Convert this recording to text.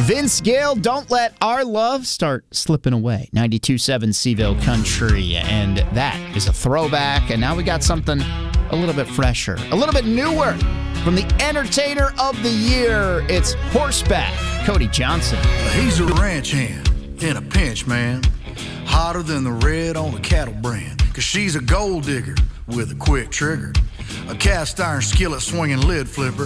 Vince Gill, Don't Let Our Love Start Slipping Away. 92.7 Seville Country. And that is a throwback. And now we got something a little bit fresher, a little bit newer from the Entertainer of the Year. It's Horseback, Cody Johnson. He's a ranch hand in a pinch, man. Hotter than the red on a cattle brand. Cause she's a gold digger with a quick trigger. A cast iron skillet swinging lid flipper.